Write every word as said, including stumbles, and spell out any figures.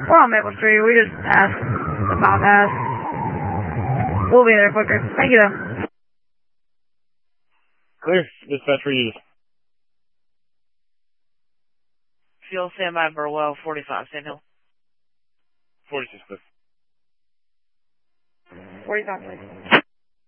We're on Maple Street. We just passed the bypass. We'll be there quicker. Thank you, though. Clear. Dispatch for you. Fuel standby, Burwell, forty-five, Sand Hill. forty-six, please. forty-five, please.